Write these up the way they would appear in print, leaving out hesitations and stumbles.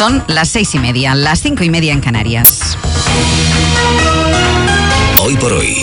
Son las 6:30, las 5:30 en Canarias. Hoy por hoy,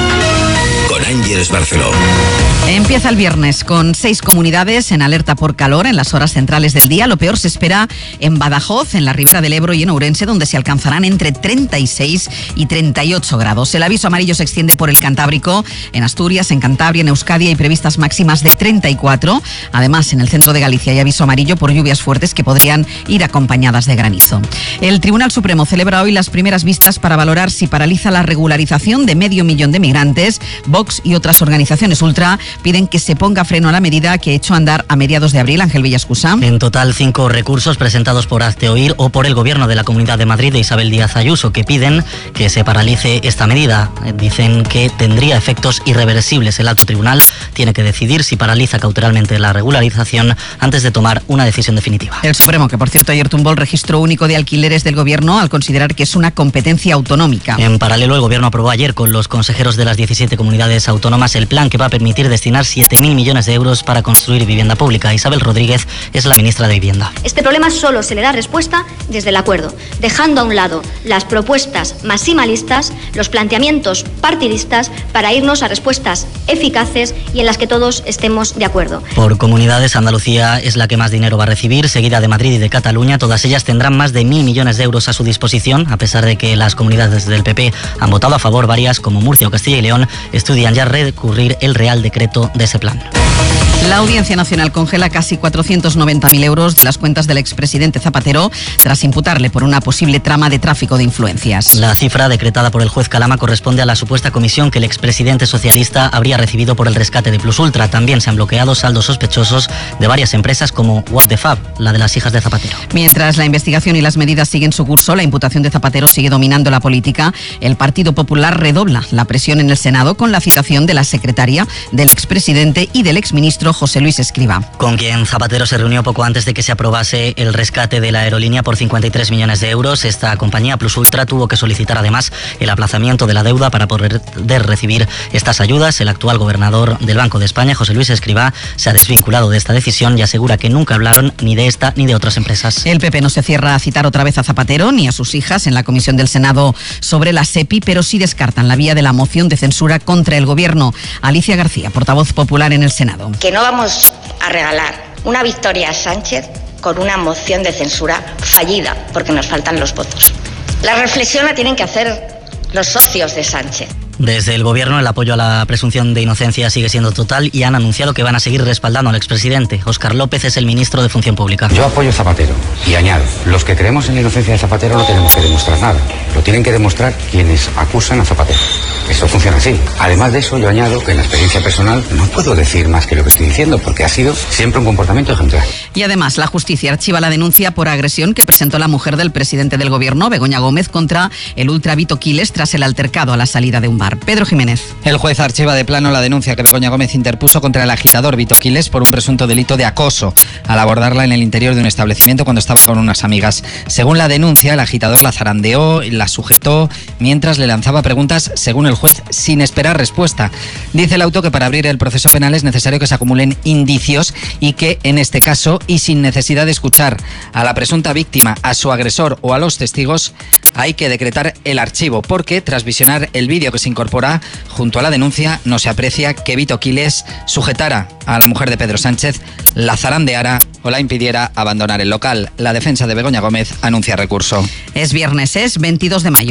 con Ángeles Barceló. Empieza el viernes con 6 comunidades en alerta por calor en las horas centrales del día. Lo peor se espera en Badajoz, en la Ribera del Ebro y en Ourense, donde se alcanzarán entre 36 y 38 grados. El aviso amarillo se extiende por el Cantábrico. En Asturias, en Cantabria, en Euskadi hay previstas máximas de 34. Además, en el centro de Galicia hay aviso amarillo por lluvias fuertes que podrían ir acompañadas de granizo. El Tribunal Supremo celebra hoy las primeras vistas para valorar si paraliza la regularización de 500.000 de migrantes. Vox y otras organizaciones ultra piden que se ponga freno a la medida que echó a andar a mediados de abril. Ángel Villascusa. En total, 5 recursos presentados por Hazte Oír o por el Gobierno de la Comunidad de Madrid de Isabel Díaz Ayuso, que piden que se paralice esta medida. Dicen que tendría efectos irreversibles. El alto tribunal tiene que decidir si paraliza cautelarmente la regularización antes de tomar una decisión definitiva. El Supremo, que por cierto ayer tumbó el registro único de alquileres del Gobierno al considerar que es una competencia autonómica. En paralelo, el Gobierno aprobó ayer con los consejeros de las 17 comunidades autónomas el plan que va a permitir destinar 7.000 millones de euros para construir vivienda pública. Isabel Rodríguez es la ministra de Vivienda. Este problema solo se le da respuesta desde el acuerdo, dejando a un lado las propuestas maximalistas, los planteamientos partidistas, para irnos a respuestas eficaces y en las que todos estemos de acuerdo. Por comunidades, Andalucía es la que más dinero va a recibir, seguida de Madrid y de Cataluña. Todas ellas tendrán más de 1.000 millones de euros a su disposición, a pesar de que las comunidades del PP han votado a favor. Varias, como Murcia o Castilla y León, estudian ya recurrir el Real Decreto de ese plan. La Audiencia Nacional congela casi 490.000 euros de las cuentas del expresidente Zapatero tras imputarle por una posible trama de tráfico de influencias. La cifra decretada por el juez Calama corresponde a la supuesta comisión que el expresidente socialista habría recibido por el rescate de Plus Ultra. También se han bloqueado saldos sospechosos de varias empresas como What the Fab, la de las hijas de Zapatero. Mientras la investigación y las medidas siguen su curso, la imputación de Zapatero sigue dominando la política. El Partido Popular redobla la presión en el Senado con la citación de la secretaria del expresidente y del exministro José Luis Escrivá. Con quien Zapatero se reunió poco antes de que se aprobase el rescate de la aerolínea por 53 millones de euros. Esta compañía, Plus Ultra, tuvo que solicitar además el aplazamiento de la deuda para poder recibir estas ayudas. El actual gobernador del Banco de España, José Luis Escrivá, se ha desvinculado de esta decisión y asegura que nunca hablaron ni de esta ni de otras empresas. El PP no se cierra a citar otra vez a Zapatero ni a sus hijas en la comisión del Senado sobre la SEPI, pero sí descartan la vía de la moción de censura contra el gobierno. Alicia García, portavoz popular en el Senado. Que no vamos a regalar una victoria a Sánchez con una moción de censura fallida, porque nos faltan los votos. La reflexión la tienen que hacer los socios de Sánchez. Desde el Gobierno, el apoyo a la presunción de inocencia sigue siendo total y han anunciado que van a seguir respaldando al expresidente. Óscar López es el ministro de Función Pública. Yo apoyo a Zapatero y añado, los que creemos en la inocencia de Zapatero no tenemos que demostrar nada. Lo tienen que demostrar quienes acusan a Zapatero. Eso funciona así. Además de eso, yo añado que en la experiencia personal no puedo decir más que lo que estoy diciendo, porque ha sido siempre un comportamiento ejemplar. Y además, la justicia archiva la denuncia por agresión que presentó la mujer del presidente del Gobierno, Begoña Gómez, contra el ultra Vito Quiles tras el altercado a la salida de un bar. Pedro Jiménez. El juez archiva de plano la denuncia que Begoña Gómez interpuso contra el agitador Vito Quiles por un presunto delito de acoso al abordarla en el interior de un establecimiento cuando estaba con unas amigas. Según la denuncia, el agitador la zarandeó, la sujetó mientras le lanzaba preguntas, según el juez, sin esperar respuesta. Dice el auto que para abrir el proceso penal es necesario que se acumulen indicios y que, en este caso, y sin necesidad de escuchar a la presunta víctima, a su agresor o a los testigos, hay que decretar el archivo, porque tras visionar el vídeo que se incorpora junto a la denuncia, no se aprecia que Vito Quiles sujetara a la mujer de Pedro Sánchez, la zarandeara o la impidiera abandonar el local. La defensa de Begoña Gómez anuncia recurso. Es viernes, es 22 de mayo.